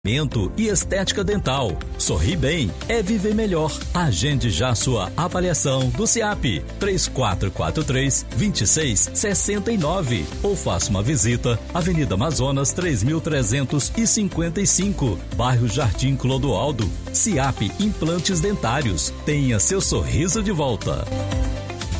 E estética dental. Sorri bem é viver melhor. Agende já sua avaliação do CIAP 3443-2669 ou faça uma visita Avenida Amazonas 3355, bairro Jardim Clodoaldo. CIAP Implantes Dentários. Tenha seu sorriso de volta.